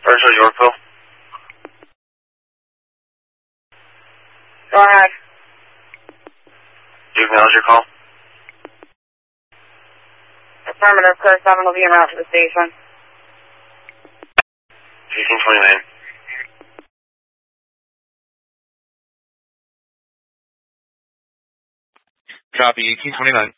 Ursula Yorkville. Go ahead. Do you acknowledge your call? Affirmative, Clear 7 will be en route to the station. 1829. Copy, 1829.